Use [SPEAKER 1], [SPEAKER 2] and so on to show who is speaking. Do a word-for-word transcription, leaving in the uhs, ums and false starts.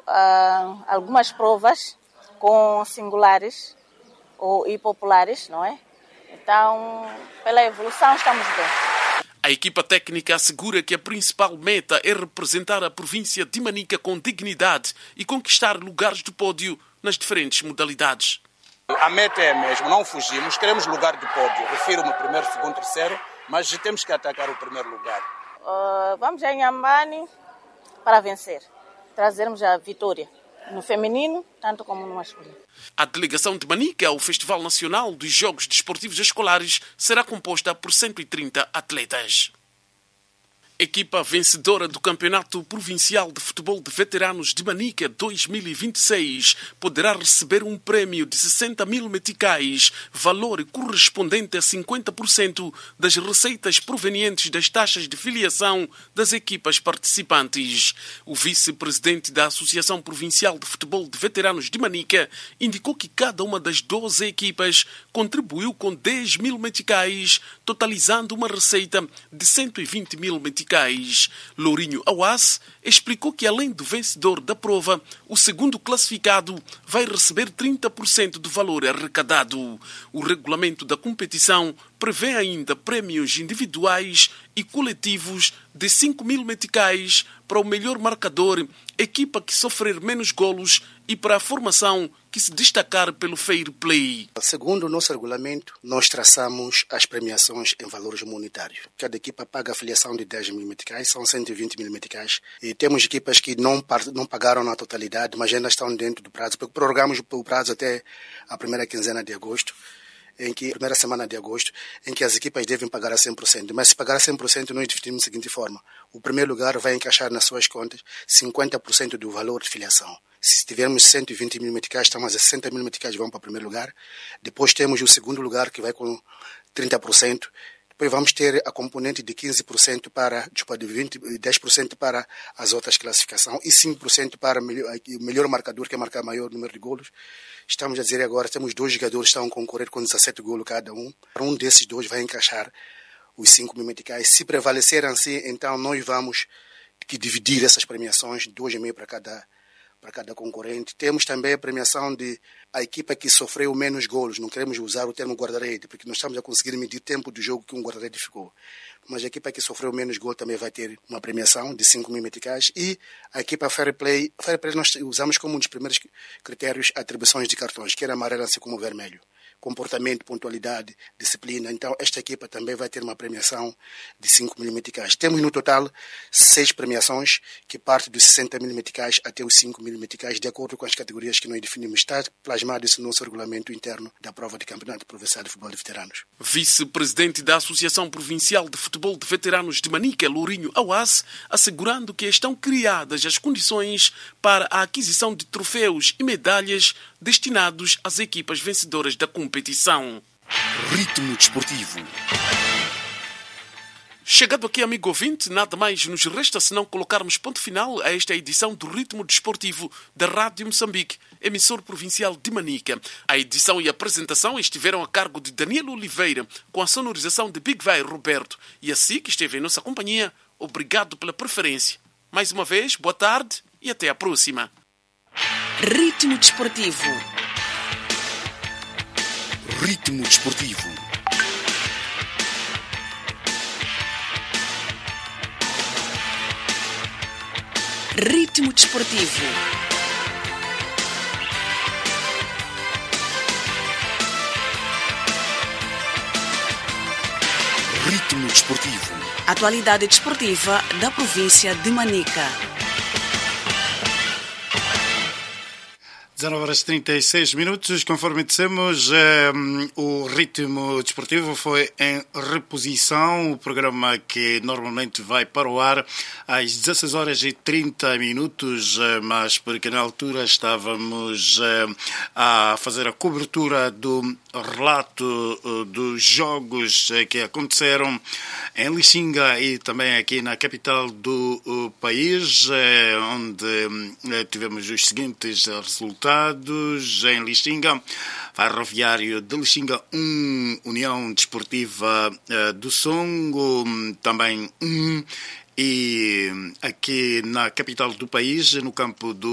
[SPEAKER 1] uh, algumas provas com singulares ou, e populares, não é? Então, pela evolução, estamos bem.
[SPEAKER 2] A equipa técnica assegura que a principal meta é representar a província de Manica com dignidade e conquistar lugares do pódio nas diferentes modalidades.
[SPEAKER 3] A meta é a mesma, não fugimos, queremos lugar de pódio. Refiro-me primeiro, segundo, terceiro, mas temos que atacar o primeiro lugar.
[SPEAKER 1] Uh, vamos a Inhambane para vencer, trazermos a vitória no feminino, tanto como no masculino.
[SPEAKER 2] A delegação de Manica ao Festival Nacional dos Jogos Desportivos Escolares será composta por cento e trinta atletas. Equipa vencedora do Campeonato Provincial de Futebol de Veteranos de Manica dois mil e vinte e seis poderá receber um prêmio de sessenta mil meticais, valor correspondente a cinquenta por cento das receitas provenientes das taxas de filiação das equipas participantes. O vice-presidente da Associação Provincial de Futebol de Veteranos de Manica indicou que cada uma das doze equipas contribuiu com dez mil meticais, totalizando uma receita de cento e vinte mil meticais. Lourinho Awas explicou que, além do vencedor da prova, o segundo classificado vai receber trinta por cento do valor arrecadado. O regulamento da competição prevê ainda prêmios individuais e coletivos de cinco mil meticais para o melhor marcador, equipa que sofrer menos golos, e para a formação que se destacar pelo fair play.
[SPEAKER 4] Segundo o nosso regulamento, nós traçamos as premiações em valores monetários. Cada equipa paga a filiação de dez mil meticais, são cento e vinte mil meticais. E temos equipas que não, não pagaram na totalidade, mas ainda estão dentro do prazo, porque prorrogamos o prazo até a primeira quinzena de agosto. Em que, primeira semana de agosto, em que as equipas devem pagar a cem por cento. Mas se pagar a cem por cento, nós dividimos da seguinte forma. O primeiro lugar vai encaixar nas suas contas cinquenta por cento do valor de filiação. Se tivermos cento e vinte mil meticais, estamos a sessenta mil meticais vão para o primeiro lugar. Depois temos o segundo lugar, que vai com trinta por cento. Depois vamos ter a componente de quinze por cento para, desculpa, de vinte, dez por cento para as outras classificações e cinco por cento para o melhor, melhor marcador, que é marcar maior número de golos. Estamos a dizer agora, temos dois jogadores que estão a concorrer com dezessete golos cada um. Um desses dois vai encaixar os cinco mil meticais. Se prevalecer assim, então nós vamos que dividir essas premiações, dois e meio para cada para cada concorrente. Temos também a premiação de a equipa que sofreu menos golos. Não queremos usar o termo guarda-rede, porque nós estamos a conseguir medir o tempo do jogo que um guarda-rede ficou. Mas a equipa que sofreu menos golos também vai ter uma premiação de cinco mil meticais. E a equipa Fair Play, Fair Play nós usamos como um dos primeiros critérios atribuições de cartões, quer amarelo assim como vermelho. Comportamento, pontualidade, disciplina. Então, esta equipa também vai ter uma premiação de cinco mil meticais. Temos, no total, seis premiações, que parte dos sessenta mil meticais até os cinco mil meticais, de acordo com as categorias que nós definimos. Está plasmado isso no nosso regulamento interno da prova de Campeonato Provincial de Futebol de Veteranos.
[SPEAKER 2] Vice-presidente da Associação Provincial de Futebol de Veteranos de Manica, Lourinho Awas, assegurando que estão criadas as condições para a aquisição de troféus e medalhas destinados às equipas vencedoras da competição.
[SPEAKER 5] Ritmo desportivo.
[SPEAKER 2] Chegado aqui, amigo ouvinte, nada mais nos resta senão colocarmos ponto final a esta edição do Ritmo Desportivo da Rádio Moçambique, emissor provincial de Manica. A edição e a apresentação estiveram a cargo de Daniel Oliveira, com a sonorização de Big Vai Roberto. E assim que esteve em nossa companhia, obrigado pela preferência. Mais uma vez, boa tarde e até a próxima.
[SPEAKER 5] Ritmo Desportivo. Ritmo Desportivo. Ritmo Desportivo. Ritmo Desportivo.
[SPEAKER 6] Atualidade desportiva da província de Manica.
[SPEAKER 7] dezenove horas e trinta e seis minutos, conforme dissemos, eh, o Ritmo Desportivo foi em reposição, o programa que normalmente vai para o ar às dezesseis horas e trinta minutos, eh, mas porque na altura estávamos eh, a fazer a cobertura do relato eh, dos jogos eh, que aconteceram em Lixinga e também aqui na capital do uh, país, eh, onde eh, tivemos os seguintes resultados. Em Lixinga, Ferroviário de Lixinga um, União Desportiva uh, do Songo também um, e aqui na capital do país, no campo do